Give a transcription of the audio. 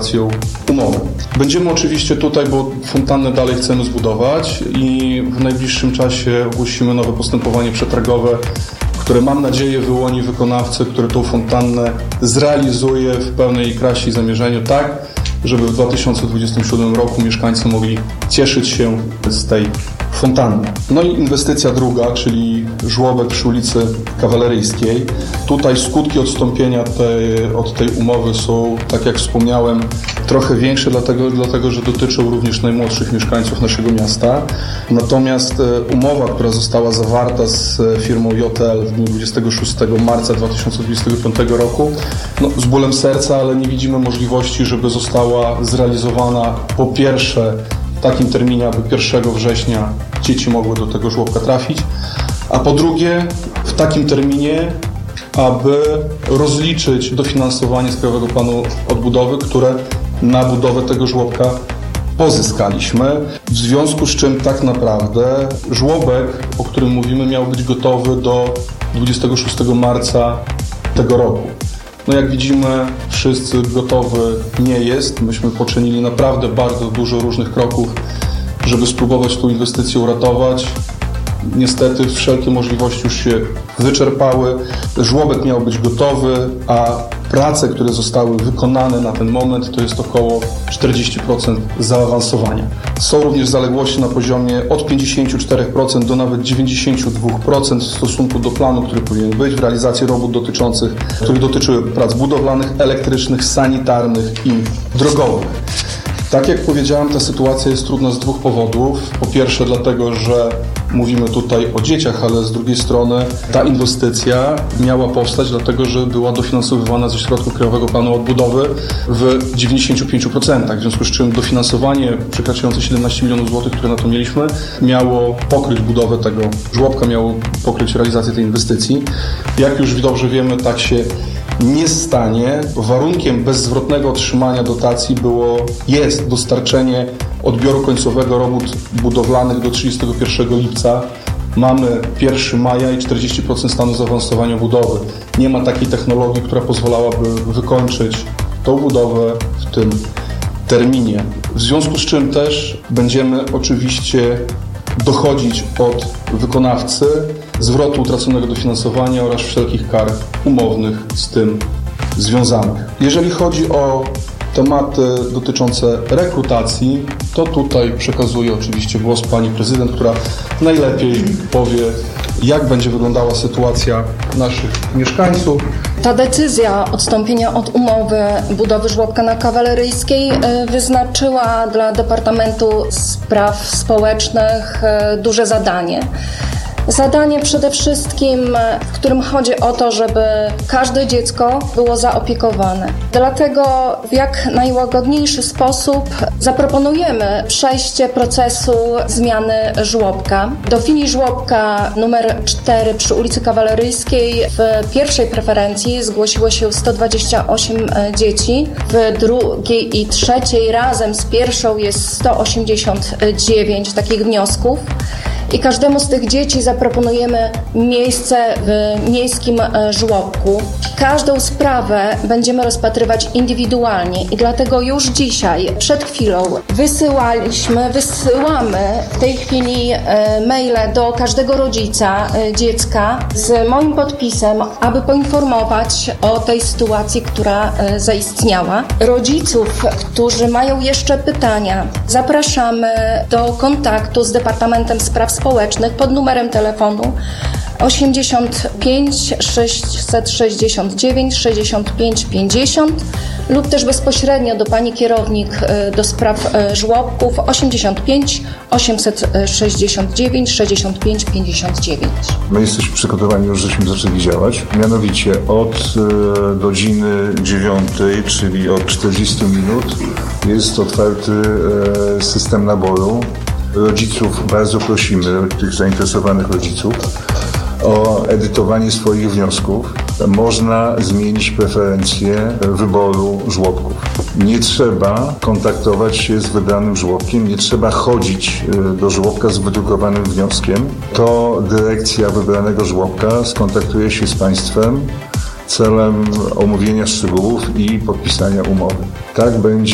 realizacją umowy. Będziemy oczywiście tutaj, bo fontannę dalej chcemy zbudować i w najbliższym czasie ogłosimy nowe postępowanie przetargowe, które mam nadzieję wyłoni wykonawcę, który tą fontannę zrealizuje w pełnej krasie i zamierzeniu tak, żeby w 2027 roku mieszkańcy mogli cieszyć się z tej fontanny. No i inwestycja druga, czyli żłobek przy ulicy Kawaleryjskiej. Tutaj skutki odstąpienia od tej umowy są, tak jak wspomniałem, trochę większe, dlatego że dotyczą również najmłodszych mieszkańców naszego miasta. Natomiast umowa, która została zawarta z firmą JTL w dniu 26 marca 2025 roku, z bólem serca, ale nie widzimy możliwości, żeby została zrealizowana po pierwsze w takim terminie, aby 1 września dzieci mogły do tego żłobka trafić, a po drugie w takim terminie, aby rozliczyć dofinansowanie z Krajowego Planu Odbudowy, które na budowę tego żłobka pozyskaliśmy. W związku z czym tak naprawdę żłobek, o którym mówimy, miał być gotowy do 26 marca tego roku. Jak widzimy, wszyscy gotowy nie jest. Myśmy poczynili naprawdę bardzo dużo różnych kroków, żeby spróbować tę inwestycję uratować. Niestety wszelkie możliwości już się wyczerpały. Żłobek miał być gotowy, a prace, które zostały wykonane na ten moment, to jest około 40% zaawansowania. Są również zaległości na poziomie od 54% do nawet 92% w stosunku do planu, który powinien być w realizacji robót które dotyczyły prac budowlanych, elektrycznych, sanitarnych i drogowych. Tak jak powiedziałem, ta sytuacja jest trudna z dwóch powodów. Po pierwsze dlatego, że mówimy tutaj o dzieciach, ale z drugiej strony ta inwestycja miała powstać dlatego, że była dofinansowywana ze środków Krajowego Planu Odbudowy w 95%, w związku z czym dofinansowanie przekraczające 17 milionów złotych, które na to mieliśmy, miało pokryć budowę tego żłobka, miało pokryć realizację tej inwestycji. Jak już dobrze wiemy, tak się nie stanie. Warunkiem bezzwrotnego otrzymania dotacji jest dostarczenie odbioru końcowego robót budowlanych do 31 lipca. Mamy 1 maja i 40% stanu zaawansowania budowy. Nie ma takiej technologii, która pozwalałaby wykończyć tą budowę w tym terminie. W związku z czym też będziemy oczywiście dochodzić od wykonawcy zwrotu utraconego dofinansowania oraz wszelkich kar umownych z tym związanych. Jeżeli chodzi o tematy dotyczące rekrutacji, to tutaj przekazuję oczywiście głos pani prezydent, która najlepiej powie, jak będzie wyglądała sytuacja naszych mieszkańców. Ta decyzja odstąpienia od umowy budowy żłobka na Kawaleryjskiej wyznaczyła dla Departamentu Spraw Społecznych duże zadanie. Zadanie przede wszystkim, w którym chodzi o to, żeby każde dziecko było zaopiekowane. Dlatego w jak najłagodniejszy sposób zaproponujemy przejście procesu zmiany żłobka. Do filii żłobka numer 4 przy ulicy Kawaleryjskiej w pierwszej preferencji zgłosiło się 128 dzieci, w drugiej i trzeciej razem z pierwszą jest 189 takich wniosków. I każdemu z tych dzieci zaproponujemy miejsce w miejskim żłobku. Każdą sprawę będziemy rozpatrywać indywidualnie i dlatego już dzisiaj, przed chwilą, wysyłamy w tej chwili maile do każdego rodzica dziecka z moim podpisem, aby poinformować o tej sytuacji, która zaistniała. Rodziców, którzy mają jeszcze pytania, zapraszamy do kontaktu z Departamentem Spraw Społecznych pod numerem telefonu 85 669 65 50 lub też bezpośrednio do pani kierownik do spraw żłobków 85 869 65 59. My jesteśmy przygotowani, już żeśmy zaczęli działać. Mianowicie od godziny 9, czyli od 40 minut jest otwarty system naboru. Rodziców bardzo prosimy, tych zainteresowanych rodziców, o edytowanie swoich wniosków. Można zmienić preferencje wyboru żłobków. Nie trzeba kontaktować się z wybranym żłobkiem, nie trzeba chodzić do żłobka z wydrukowanym wnioskiem. To dyrekcja wybranego żłobka skontaktuje się z państwem celem omówienia szczegółów i podpisania umowy. Tak będzie